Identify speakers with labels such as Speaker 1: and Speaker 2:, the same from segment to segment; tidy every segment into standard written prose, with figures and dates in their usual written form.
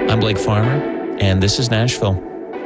Speaker 1: I'm Blake Farmer, and this is Nashville.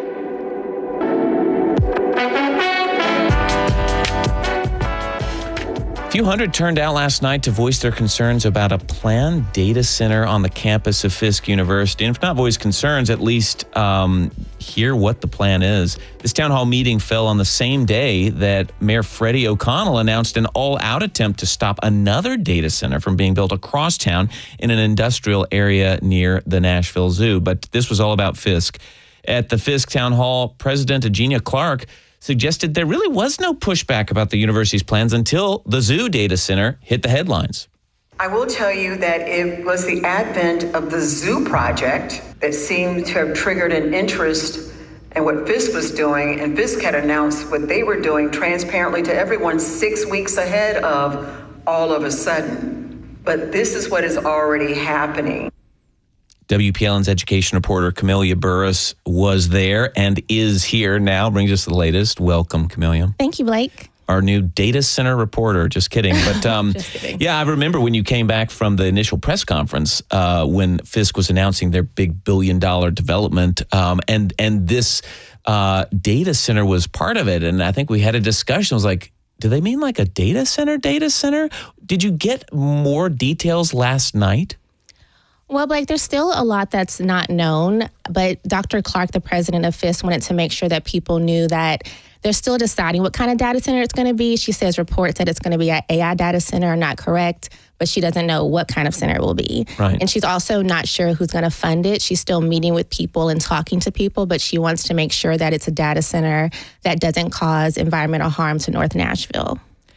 Speaker 1: A few hundred turned out last night to voice their concerns about a planned data center on the campus of Fisk University. And if not voice concerns, at least hear what the plan is. This town hall meeting fell on the same day that Mayor Freddie O'Connell announced an all-out attempt to stop another data center from being built across town in an industrial area near the Nashville Zoo. But this was all about Fisk. At the Fisk Town Hall, President Eugenia Clark suggested there really was no pushback about the university's plans until the zoo data center hit the headlines.
Speaker 2: I will tell you that it was the advent of the zoo project that seemed to have triggered an interest in what Fisk was doing, and Fisk had announced what they were doing transparently to everyone 6 weeks ahead of all of a sudden. But this is what is already happening.
Speaker 1: WPLN's education reporter Camelia Burris was there and is here now. Brings us the latest. Welcome, Camelia.
Speaker 3: Thank you, Blake.
Speaker 1: Our new data center reporter. Just kidding. But
Speaker 3: Just kidding.
Speaker 1: Yeah, I remember when you came back from the initial press conference when Fisk was announcing their big $1 billion development, and this data center was part of it. And I think we had a discussion. I was like, do they mean like a data center? Did you get more details last night?
Speaker 3: Well, Blake, there's still a lot that's not known, but Dr. Clark, the president of Fisk, wanted to make sure that people knew that they're still deciding what kind of data center it's going to be. She says reports that it's going to be an AI data center are not correct, but she doesn't know what kind of center it will be.
Speaker 1: Right.
Speaker 3: And she's also not sure who's going to fund it. She's still meeting with people and talking to people, but she wants to make sure that it's a data center that doesn't cause environmental harm to North Nashville.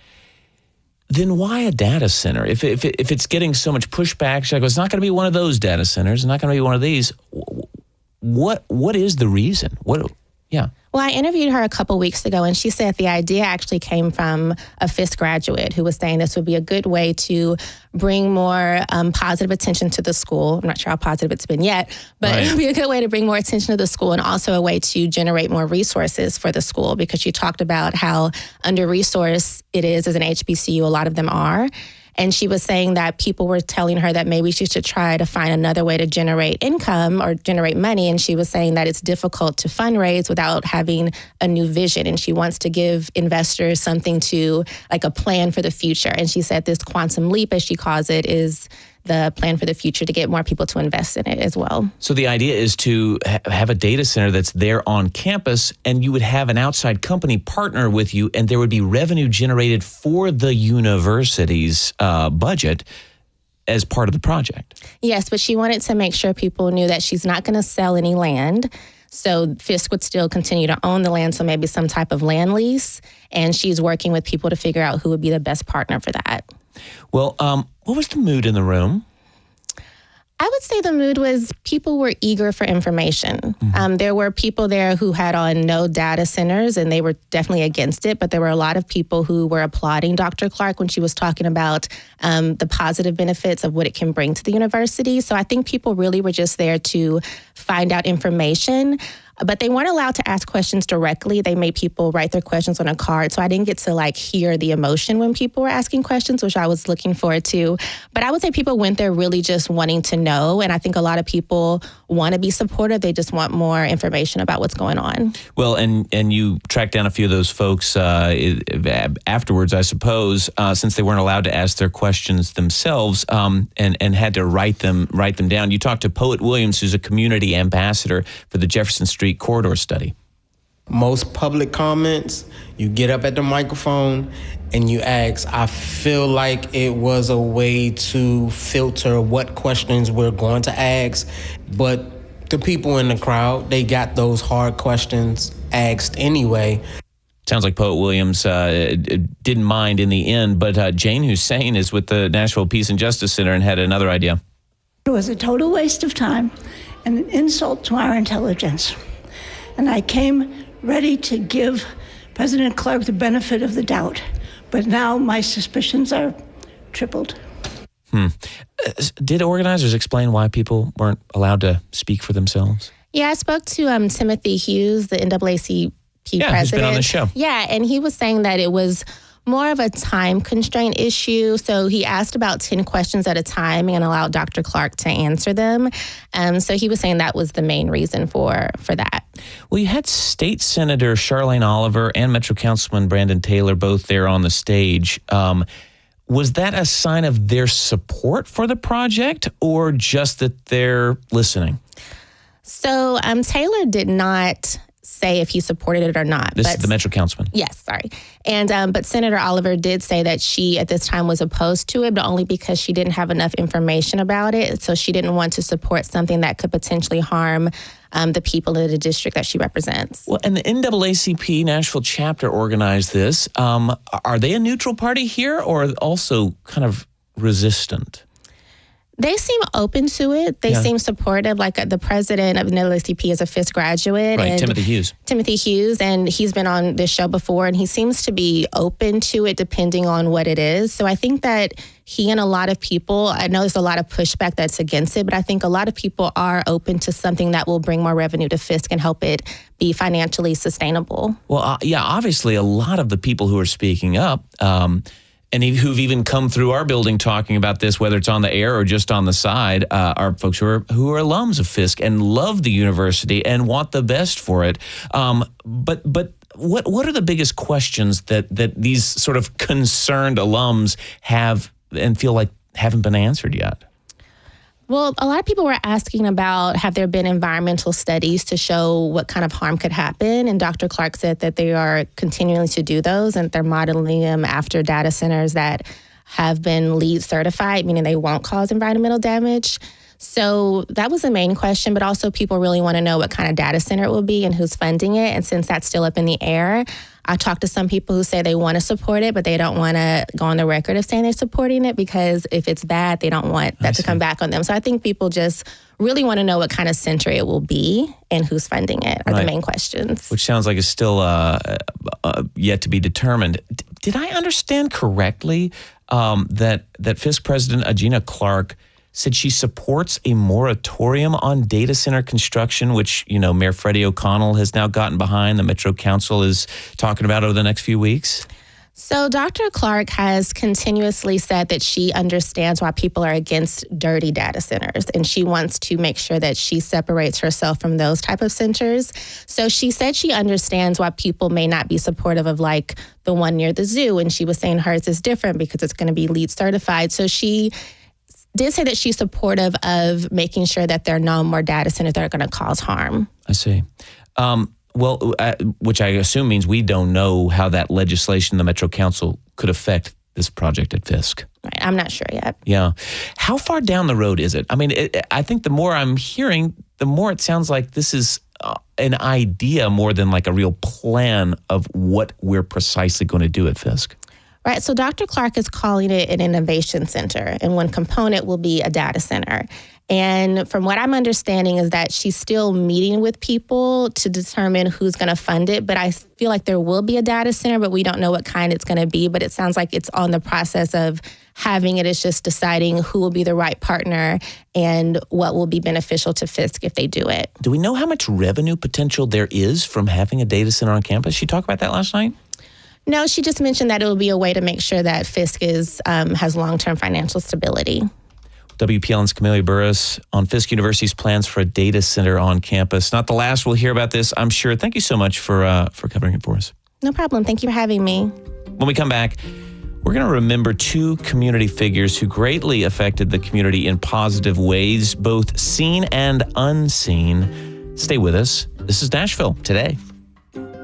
Speaker 1: Then why a data center? If it's getting so much pushback, she goes, it's not going to be one of those data centers. It's not going to be one of these. What is the reason? Yeah.
Speaker 3: Well, I interviewed her a couple weeks ago, and she said the idea actually came from a Fisk graduate who was saying this would be a good way to bring more positive attention to the school. I'm not sure how positive it's been yet, but
Speaker 1: Right.
Speaker 3: It would be a good way to bring more attention to the school and also a way to generate more resources for the school, because she talked about how under-resourced it is as an HBCU. A lot of them are. And she was saying that people were telling her that maybe she should try to find another way to generate income or generate money. And she was saying that it's difficult to fundraise without having a new vision. And she wants to give investors something to, like a plan for the future. And she said this quantum leap, as she calls it, is the plan for the future to get more people to invest in it as well.
Speaker 1: So the idea is to have a data center that's there on campus, and you would have an outside company partner with you, and there would be revenue generated for the university's budget as part of the project.
Speaker 3: Yes, but she wanted to make sure people knew that she's not going to sell any land. So Fisk would still continue to own the land, so maybe some type of land lease. And she's working with people to figure out who would be the best partner for that.
Speaker 1: Well, what was the mood in the room?
Speaker 3: I would say the mood was people were eager for information.
Speaker 1: Mm-hmm.
Speaker 3: There were people there who had on no data centers, and they were definitely against it. But there were a lot of people who were applauding Dr. Clark when she was talking about the positive benefits of what it can bring to the university. So I think people really were just there to find out information. But they weren't allowed to ask questions directly. They made people write their questions on a card. So I didn't get to hear the emotion when people were asking questions, which I was looking forward to. But I would say people went there really just wanting to know. And I think a lot of people want to be supportive. They just want more information about what's going on.
Speaker 1: Well, and you tracked down a few of those folks afterwards, I suppose, since they weren't allowed to ask their questions themselves, and had to write them down. You talked to Poet Williams, who's a community ambassador for the Jefferson Street Corridor Study.
Speaker 4: Most public comments, you get up at the microphone and you ask. I feel like it was a way to filter what questions we're going to ask, but the people in the crowd, they got those hard questions asked anyway.
Speaker 1: Sounds like Poet Williams didn't mind in the end, but Jane Hussein is with the Nashville Peace and Justice Center and had another idea.
Speaker 5: It was a total waste of time and an insult to our intelligence. And I came ready to give President Clark the benefit of the doubt. But now my suspicions are tripled.
Speaker 1: Did organizers explain why people weren't allowed to speak for themselves?
Speaker 3: Yeah, I spoke to Timothy Hughes, the NAACP president.
Speaker 1: He's been on the show.
Speaker 3: Yeah, and he was saying that it was more of a time constraint issue. So he asked about 10 questions at a time and allowed Dr. Clark to answer them. So he was saying that was the main reason for that.
Speaker 1: Well, you had State Senator Charlene Oliver and Metro Councilman Brandon Taylor both there on the stage. Was that a sign of their support for the project or just that they're listening?
Speaker 3: So Taylor did not say if he supported it or not.
Speaker 1: This is the Metro Councilman.
Speaker 3: Yes, sorry. And but Senator Oliver did say that she at this time was opposed to it, but only because she didn't have enough information about it. So she didn't want to support something that could potentially harm the people in the district that she represents.
Speaker 1: Well, and the NAACP Nashville chapter organized this. Are they a neutral party here or also kind of resistant?
Speaker 3: They seem open to it. They seem supportive. Like the president of NAACP is a Fisk graduate.
Speaker 1: Right,
Speaker 3: and
Speaker 1: Timothy Hughes.
Speaker 3: And he's been on this show before, and he seems to be open to it depending on what it is. So I think that he and a lot of people, I know there's a lot of pushback that's against it, but I think a lot of people are open to something that will bring more revenue to Fisk and help it be financially sustainable.
Speaker 1: Well, obviously a lot of the people who are speaking up, and who've even come through our building talking about this, whether it's on the air or just on the side, are folks who are alums of Fisk and love the university and want the best for it. But what are the biggest questions that these sort of concerned alums have and feel like haven't been answered yet?
Speaker 3: Well, a lot of people were asking about, have there been environmental studies to show what kind of harm could happen? And Dr. Clark said that they are continuing to do those, and they're modeling them after data centers that have been LEED certified, meaning they won't cause environmental damage. So that was the main question, but also people really want to know what kind of data center it will be and who's funding it. And since that's still up in the air, I talked to some people who say they want to support it, but they don't want to go on the record of saying they're supporting it because if it's bad, they don't want that to come back on them. So I think people just really want to know what kind of center it will be and who's funding it are the main questions.
Speaker 1: Which sounds like it's still yet to be determined. Did I understand correctly that Fisk President Agena Clark said she supports a moratorium on data center construction, which, Mayor Freddie O'Connell has now gotten behind, the Metro Council is talking about over the next few weeks?
Speaker 3: So Dr. Clark has continuously said that she understands why people are against dirty data centers, and she wants to make sure that she separates herself from those type of centers. So she said she understands why people may not be supportive of like the one near the zoo, and she was saying hers is different because it's going to be LEED certified. So she did say that she's supportive of making sure that there are no more data centers that are going to cause harm.
Speaker 1: I see. Which I assume means we don't know how that legislation in the Metro Council could affect this project at Fisk.
Speaker 3: Right, I'm not sure yet.
Speaker 1: Yeah. How far down the road is it? I mean, I think the more I'm hearing, the more it sounds like this is an idea more than like a real plan of what we're precisely going to do at Fisk.
Speaker 3: Right. So Dr. Clark is calling it an innovation center, and one component will be a data center. And from what I'm understanding is that she's still meeting with people to determine who's going to fund it. But I feel like there will be a data center, but we don't know what kind it's going to be. But it sounds like it's on the process of having it. It's just deciding who will be the right partner and what will be beneficial to Fisk if they do it.
Speaker 1: Do we know how much revenue potential there is from having a data center on campus? She talked about that last night?
Speaker 3: No, she just mentioned that it will be a way to make sure that Fisk has long-term financial stability.
Speaker 1: WPLN's Camelia Burris on Fisk University's plans for a data center on campus. Not the last we'll hear about this, I'm sure. Thank you so much for covering it for us.
Speaker 3: No problem. Thank you for having me.
Speaker 1: When we come back, we're going to remember two community figures who greatly affected the community in positive ways, both seen and unseen. Stay with us. This is Nashville Today.